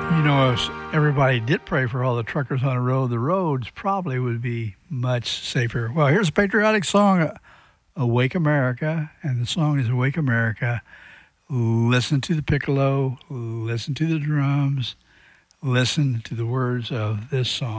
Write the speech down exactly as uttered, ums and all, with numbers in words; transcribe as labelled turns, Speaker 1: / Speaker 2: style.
Speaker 1: You know, if everybody did pray for all the truckers on the road, the roads probably would be much safer. Well, here's a patriotic song, Awake America, and the song is Awake America. Listen to the piccolo, listen to the drums, listen to the words of this song.